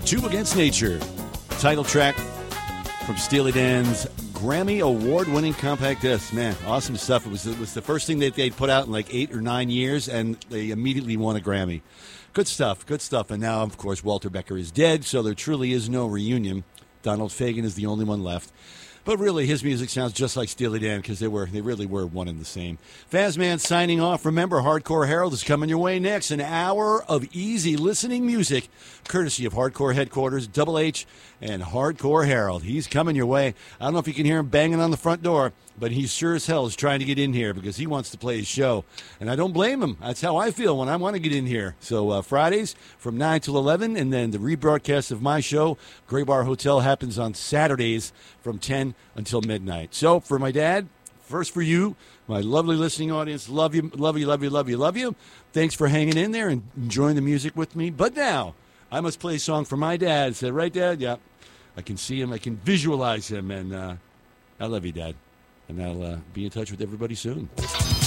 Two Against Nature, title track from Steely Dan's Grammy Award-winning compact disc. Man, awesome stuff. It was the first thing that they'd put out in like 8 or 9 years, and they immediately won a Grammy. Good stuff, good stuff. And now, of course, Walter Becker is dead, so there truly is no reunion. Donald Fagen is the only one left. But really, his music sounds just like Steely Dan because they really were one and the same. Fazman signing off. Remember, Hardcore Herald is coming your way next. An hour of easy listening music, courtesy of Hardcore Headquarters, Double H, and Hardcore Herald. He's coming your way. I don't know if you can hear him banging on the front door, but he sure as hell is trying to get in here because he wants to play his show. And I don't blame him. That's how I feel when I want to get in here. So Fridays from 9 till 11, and then the rebroadcast of my show, Gray Bar Hotel, happens on Saturdays from 10 until midnight. So for my dad, first for you, my lovely listening audience, love you, love you, love you, love you, love you. Thanks for hanging in there and enjoying the music with me. But now, I must play a song for my dad. Said, right, Dad? Yeah. I can see him. I can visualize him. And I love you, Dad. And I'll be in touch with everybody soon.